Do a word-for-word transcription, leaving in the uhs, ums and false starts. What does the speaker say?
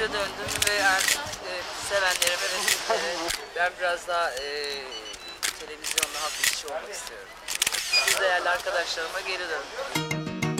geri döndüm ve artık e, sevenlerime ve sizlere ben biraz daha e, televizyonda halk işçi olmak istiyorum. Siz değerli arkadaşlarıma geri döndüm.